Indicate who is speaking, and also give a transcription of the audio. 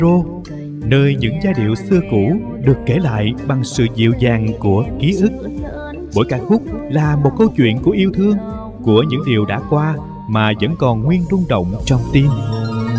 Speaker 1: Rô, nơi những giai điệu xưa cũ được kể lại bằng sự dịu dàng của ký ức. Mỗi ca khúc là một câu chuyện của yêu thương, của những điều đã qua mà vẫn còn nguyên rung động trong tim.